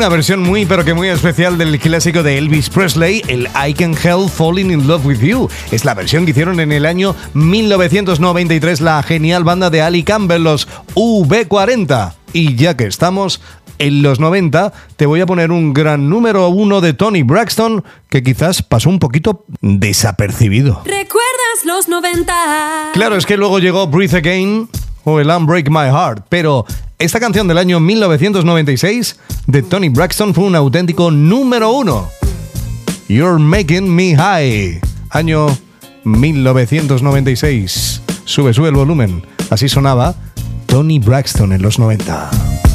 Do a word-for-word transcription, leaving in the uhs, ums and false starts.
una versión muy pero que muy especial del clásico de Elvis Presley, el I Can't Help Falling in Love with You. Es la versión que hicieron en el año mil novecientos noventa y tres la genial banda de Ali Campbell, los U B cuarenta. Y ya que estamos en los noventa, te voy a poner un gran número uno de Toni Braxton que quizás pasó un poquito desapercibido. ¿Recuerdas los noventa? Claro, es que luego llegó Breathe Again o el Unbreak My Heart, pero esta canción del año mil novecientos noventa y seis de Toni Braxton fue un auténtico número uno. You're Making Me High, año mil novecientos noventa y seis. Sube, sube el volumen. Así sonaba Toni Braxton en los noventa.